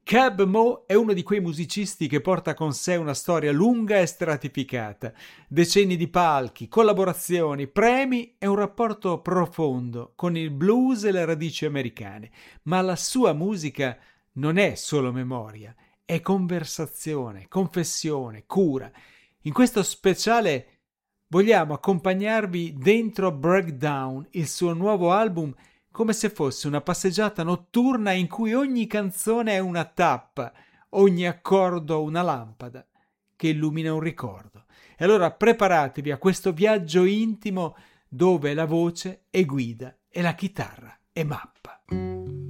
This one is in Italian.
Cab Mo è uno di quei musicisti che porta con sé una storia lunga e stratificata, decenni di palchi, collaborazioni, premi e un rapporto profondo con il blues e le radici americane. Ma la sua musica non è solo memoria, è conversazione, confessione, cura. In questo speciale vogliamo accompagnarvi dentro Breakdown, il suo nuovo album, come se fosse una passeggiata notturna in cui ogni canzone è una tappa, ogni accordo una lampada che illumina un ricordo. E allora preparatevi a questo viaggio intimo dove la voce è guida e la chitarra è mappa.